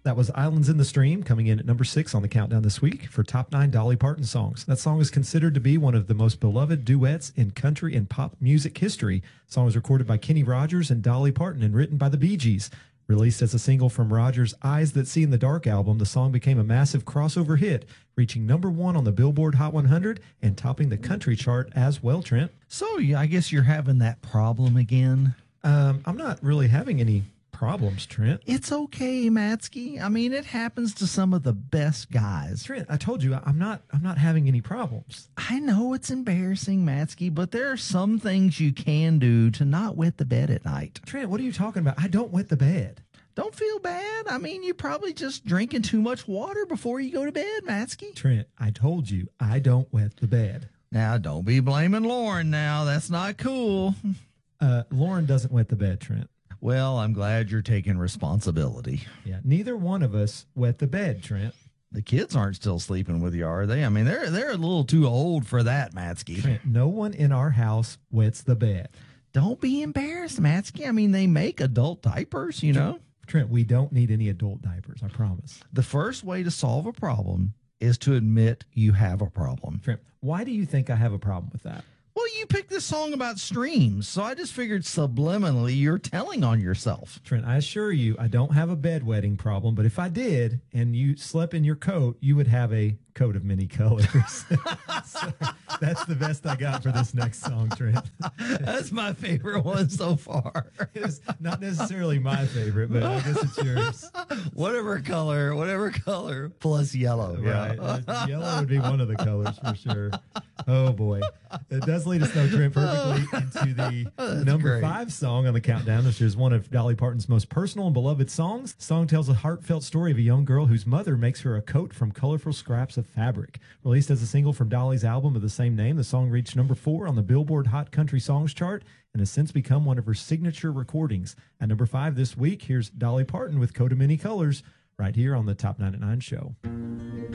That was Islands in the Stream, coming in at number 6 on the countdown this week for top 9 Dolly Parton songs. That song is considered to be one of the most beloved duets in country and pop music history. The song was recorded by Kenny Rogers and Dolly Parton and written by the Bee Gees. Released as a single from Rogers' Eyes That See in the Dark album, the song became a massive crossover hit, reaching number 1 on the Billboard Hot 100 and topping the country chart as well, Trent. So, yeah, I guess you're having that problem again. I'm not really having any problems, Trent. It's okay, Matsky. I mean, it happens to some of the best guys. Trent, I told you I'm not having any problems. I know it's embarrassing, Matsky, but there are some things you can do to not wet the bed at night. Trent, what are you talking about? I don't wet the bed. Don't feel bad. I mean, you're probably just drinking too much water before you go to bed, Matsky. Trent, I told you I don't wet the bed. Now, don't be blaming Lauren now. That's not cool. Lauren doesn't wet the bed, Trent. Well, I'm glad you're taking responsibility. Yeah, neither one of us wet the bed, Trent. The kids aren't still sleeping with you, are they? I mean, they're a little too old for that, Matsky. Trent, no one in our house wets the bed. Don't be embarrassed, Matsky. I mean, they make adult diapers, you know. Trent, we don't need any adult diapers, I promise. The first way to solve a problem is to admit you have a problem. Trent, why do you think I have a problem with that? Well, you picked this song about streams, so I just figured subliminally you're telling on yourself. Trent, I assure you I don't have a bedwetting problem, but if I did and you slept in your coat, you would have a coat of many colors. So that's the best I got for this next song, Trent. That's my favorite one so far. It was not necessarily my favorite, but I guess it's yours. Whatever color plus yellow. Right. Yellow would be one of the colors for sure. Oh, boy. It does lead us, though, Trent, perfectly into the number 5 song on the countdown, which is one of Dolly Parton's most personal and beloved songs. The song tells a heartfelt story of a young girl whose mother makes her a coat from colorful scraps of fabric. Released as a single from Dolly's album of the same name, the song reached number 4 on the Billboard Hot Country Songs chart and has since become one of her signature recordings. At number 5 this week, here's Dolly Parton with Coat of Many Colors right here on the Top 9 at 9 show.